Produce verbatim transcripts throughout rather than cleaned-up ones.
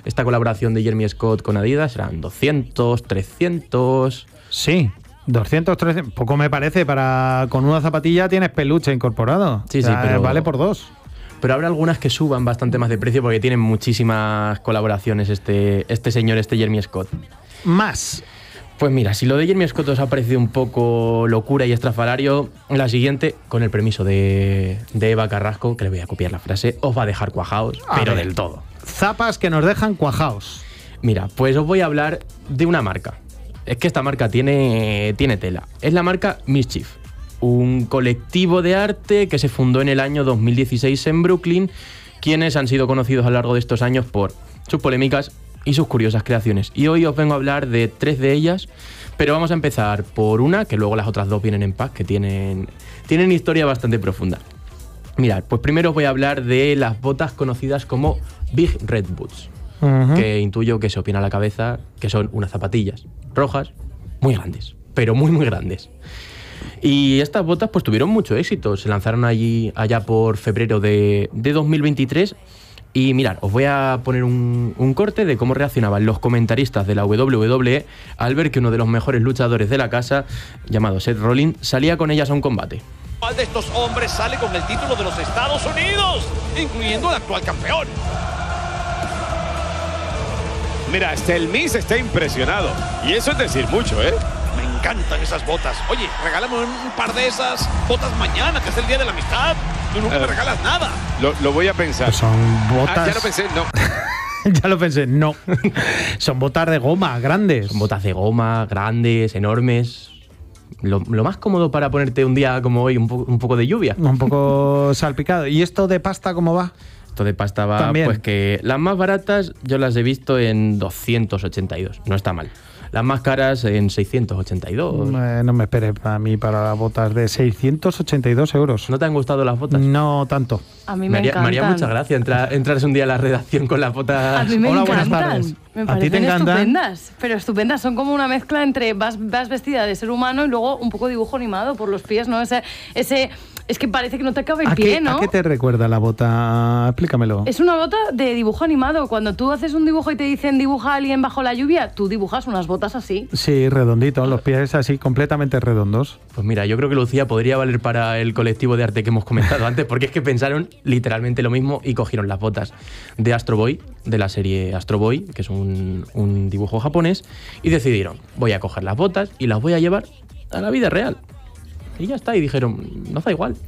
esta colaboración de Jeremy Scott con Adidas eran doscientos, trescientos... Sí, doscientos, trescientos, poco me parece, para con una zapatilla tienes peluche incorporado. Sí, o sea, sí, pero... vale por dos. Pero habrá algunas que suban bastante más de precio porque tienen muchísimas colaboraciones este, este señor, este Jeremy Scott. Más. Pues mira, si lo de Jeremy Scott os ha parecido un poco locura y estrafalario, la siguiente, con el permiso de, de Eva Carrasco, que le voy a copiar la frase, os va a dejar cuajaos, A pero ver. del todo. Zapas que nos dejan cuajaos. Mira, pues os voy a hablar de una marca. Es que esta marca tiene, tiene tela. Es la marca Mischief, un colectivo de arte que se fundó en el año dos mil dieciséis en Brooklyn, quienes han sido conocidos a lo largo de estos años por sus polémicas y sus curiosas creaciones. Y hoy os vengo a hablar de tres de ellas, pero vamos a empezar por una, que luego las otras dos vienen en pack, que tienen, tienen historia bastante profunda. Mirad, pues primero os voy a hablar de las botas conocidas como Big Red Boots, uh-huh. que intuyo que se opina a la cabeza que son unas zapatillas rojas muy grandes, pero muy muy grandes. Y estas botas pues tuvieron mucho éxito, se lanzaron allí allá por febrero de, de dos mil veintitrés. Y mirad, os voy a poner un, un corte de cómo reaccionaban los comentaristas de la doble u doble u E al ver que uno de los mejores luchadores de la casa, llamado Seth Rollins, salía con ellas a un combate. ¿Cuál de estos hombres sale con el título de los Estados Unidos, incluyendo el actual campeón? Mira, hasta el Miz está impresionado. Y eso es decir mucho, ¿eh? Me encantan esas botas. Oye, regálame un par de esas botas mañana, que es el día de la amistad. Tú nunca uh, me regalas nada. Lo, lo voy a pensar. Pues son botas... Ah, ya lo pensé, no. Ya lo pensé, no. Son botas de goma, grandes. Son botas de goma, grandes, enormes. Lo, lo más cómodo para ponerte un día como hoy, un, po un poco de lluvia. Un poco salpicado. ¿Y esto de pasta cómo va? Esto de pasta va, ¿También? Pues que las más baratas yo las he visto en doscientos ochenta y dos. No está mal. Las más caras en seiscientos ochenta y dos. Eh, no me esperes para mí para botas de seiscientos ochenta y dos euros. ¿No te han gustado las botas? No tanto. A mí me, me haría, encantan. Me haría mucha gracia entrar, entrar un día a la redacción con las botas. A mí me Hola, encantan. buenas tardes. Me ¿A parecen ti te encantan? estupendas. Pero estupendas. Son como una mezcla entre vas, vas vestida de ser humano y luego un poco dibujo animado por los pies, ¿no? Ese... ese Es que parece que no te cabe el ¿A pie, qué, ¿no? ¿A qué te recuerda la bota? Explícamelo. Es una bota de dibujo animado. Cuando tú haces un dibujo y te dicen dibuja a alguien bajo la lluvia, tú dibujas unas botas así. Sí, redonditos, los pies así, completamente redondos. Pues mira, yo creo que Lucía podría valer para el colectivo de arte que hemos comentado antes, porque es que pensaron literalmente lo mismo y cogieron las botas de Astro Boy, de la serie Astro Boy, que es un, un dibujo japonés, y decidieron, voy a coger las botas y las voy a llevar a la vida real. Y ya está, y dijeron, no da igual.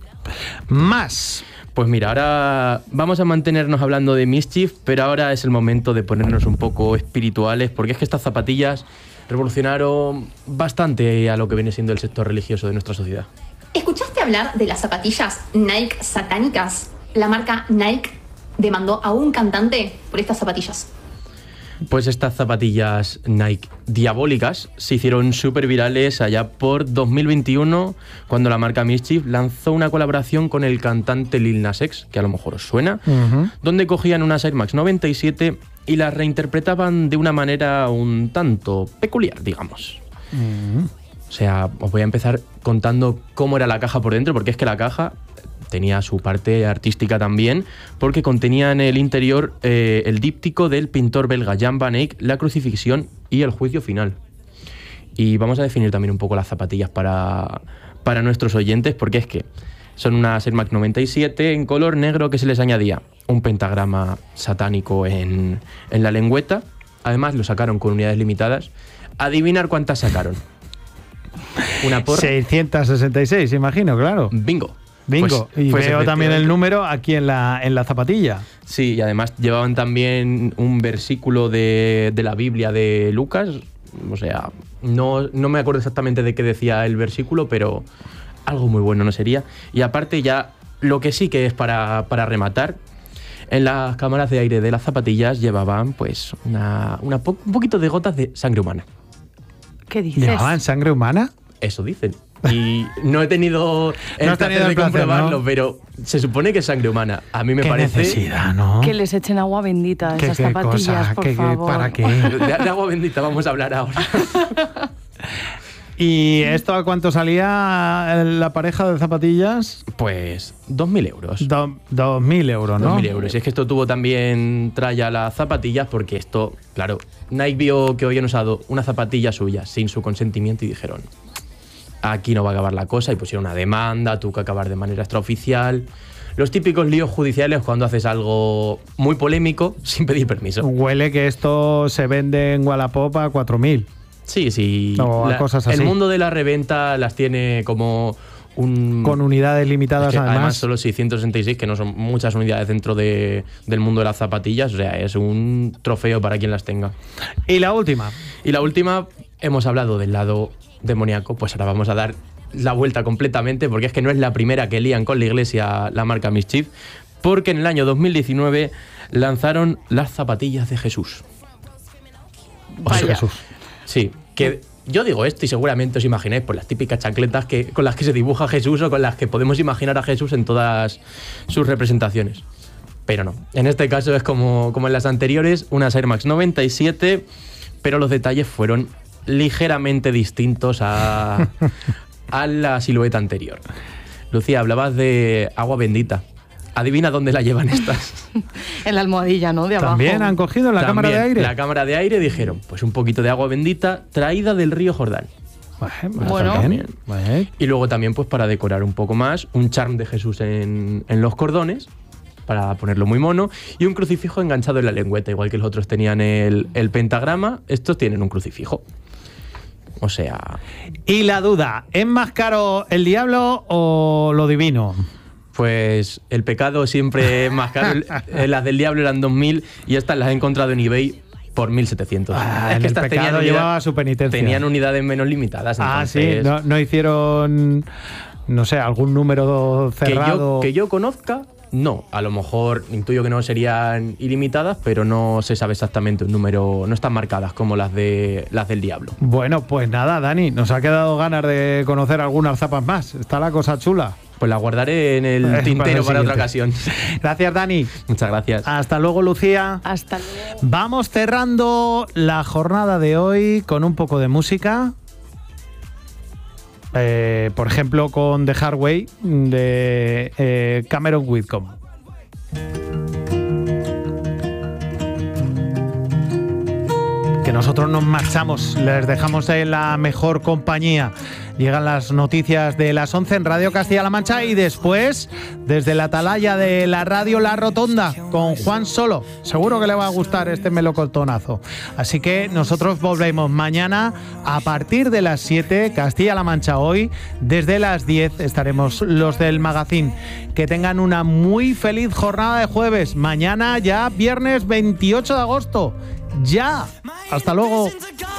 Más. Pues mira, ahora vamos a mantenernos hablando de Mischief, pero ahora es el momento de ponernos un poco espirituales, porque es que estas zapatillas revolucionaron bastante a lo que viene siendo el sector religioso de nuestra sociedad. ¿Escuchaste hablar de las zapatillas Nike satánicas? La marca Nike demandó a un cantante por estas zapatillas. Pues estas zapatillas Nike diabólicas se hicieron súper virales allá por dos mil veintiuno, cuando la marca Mischief lanzó una colaboración con el cantante Lil Nas X, que a lo mejor os suena, uh-huh. donde cogían unas Air Max noventa y siete y las reinterpretaban de una manera un tanto peculiar, digamos. Uh-huh. O sea, os voy a empezar contando cómo era la caja por dentro, porque es que la caja tenía su parte artística también, porque contenía en el interior eh, el díptico del pintor belga Jan van Eyck, la crucifixión y el juicio final. Y vamos a definir también un poco las zapatillas para, para nuestros oyentes, porque es que son unas Air Max noventa y siete en color negro que se les añadía un pentagrama satánico en, en la lengüeta. Además lo sacaron con unidades limitadas. Adivinar cuántas sacaron. Una por... seiscientos sesenta y seis, imagino, claro. Bingo. Bingo. Pues, y pues veo también el número aquí en la, en la zapatilla. Sí, y además llevaban también un versículo de, de la Biblia de Lucas. O sea, no, no me acuerdo exactamente de qué decía el versículo, pero algo muy bueno no sería. Y aparte ya, lo que sí que es para, para rematar, en las cámaras de aire de las zapatillas llevaban pues una, una po un poquito de gotas de sangre humana. ¿Qué dices? ¿Llevaban sangre humana? Eso dicen. Y no he tenido el no placer de placer, comprobarlo, ¿no? Pero se supone que es sangre humana. A mí me ¿Qué parece... necesidad, ¿no? Que les echen agua bendita a ¿Qué, esas qué zapatillas, cosa? por ¿Qué, favor. ¿Para qué? De, de agua bendita vamos a hablar ahora. ¿Y esto a cuánto salía la pareja de zapatillas? Pues dos mil euros. Do, dos mil euros, ¿no? dos mil euros. Y es que esto tuvo también tralla las zapatillas porque esto, claro, Nike vio que habían usado una zapatilla suya sin su consentimiento y dijeron, aquí no va a acabar la cosa, y pusieron una demanda, tuvo que acabar de manera extraoficial. Los típicos líos judiciales cuando haces algo muy polémico sin pedir permiso. Huele que esto se vende en Wallapop a cuatro mil. Sí, sí. O a La, cosas así. El mundo de la reventa las tiene como un... Con unidades limitadas, es que además. Además, solo seiscientos sesenta y seis, que no son muchas unidades dentro de, del mundo de las zapatillas. O sea, es un trofeo para quien las tenga. Y la última. Y la última, hemos hablado del lado demoníaco, pues ahora vamos a dar la vuelta completamente, porque es que no es la primera que lían con la iglesia la marca Mischief, porque en el año dos mil diecinueve lanzaron las zapatillas de Jesús. O sea, Jesús. Sí, que yo digo esto y seguramente os imagináis por las típicas chancletas que, con las que se dibuja Jesús o con las que podemos imaginar a Jesús en todas sus representaciones. Pero no, en este caso es como, como en las anteriores, unas Air Max noventa y siete, pero los detalles fueron ligeramente distintos a, a la silueta anterior. Lucía, hablabas de agua bendita. Adivina dónde la llevan estas. En la almohadilla, ¿no? De abajo. También han cogido la También, cámara de aire. La cámara de aire dijeron, pues un poquito de agua bendita traída del río Jordán. Bueno, También. Bueno. Y luego también, pues para decorar un poco más, un charm de Jesús en, en los cordones, para ponerlo muy mono, y un crucifijo enganchado en la lengüeta. Igual que los otros tenían el, el pentagrama, estos tienen un crucifijo. O sea... Y la duda, ¿es más caro el diablo o lo divino? Pues el pecado siempre es más caro. Las del diablo eran dos mil y estas las he encontrado en eBay por mil setecientos. Ah, es que el estas pecado tenían, llevaba unidad, su penitencia. tenían unidades menos limitadas. Ah, entonces, sí, no, no hicieron, no sé, algún número cerrado. Que yo, que yo conozca, no. A lo mejor intuyo que no serían ilimitadas, pero no se sabe exactamente un número, no están marcadas como las de las del diablo. Bueno, pues nada, Dani, nos ha quedado ganas de conocer algunas zapas más. Está la cosa chula. Pues la guardaré en el Eh, tintero para para el otra ocasión. Gracias, Dani. Muchas gracias. Hasta luego, Lucía. Hasta luego. Vamos cerrando la jornada de hoy con un poco de música. Eh, por ejemplo, con The Hard Way de eh, Cameron Whitcomb. Que nosotros nos marchamos, les dejamos en la mejor compañía. Llegan las noticias de las once en Radio Castilla-La Mancha y después, desde la atalaya de la radio La Rotonda, con Juan Solo. Seguro que le va a gustar este melocotonazo. Así que nosotros volvemos mañana a partir de las siete, Castilla-La Mancha hoy. Desde las diez estaremos los del Magazín. Que tengan una muy feliz jornada de jueves. Mañana ya viernes veintiocho de agosto. ¡Ya! ¡Hasta luego!